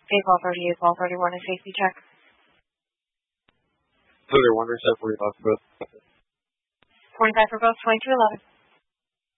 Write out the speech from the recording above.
Baseball 38, ball 31, a safety check. So they're 1 reset, 45 for both. 25 for both, 22-11.